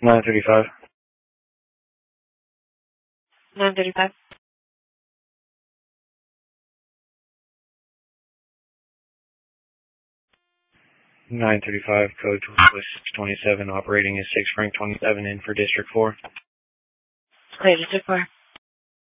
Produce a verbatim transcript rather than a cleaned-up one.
nine thirty-five. nine thirty-five. nine thirty-five, code was six twenty-seven, operating is six Frank twenty-seven in for District four. Okay, District four.